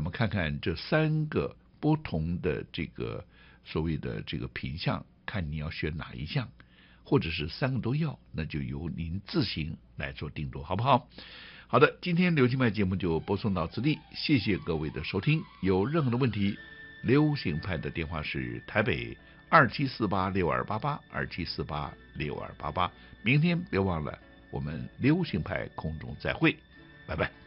么看看这3个不同的这个所谓的这个品项，看你要选哪一项，或者是3个都要，那就由您自行来做定夺，好不好？好的，今天流行派节目就播送到此地，谢谢各位的收听。有任何的问题，流行派的电话是台北27486288，27486288。明天别忘了，我们流行派空中再会，拜拜。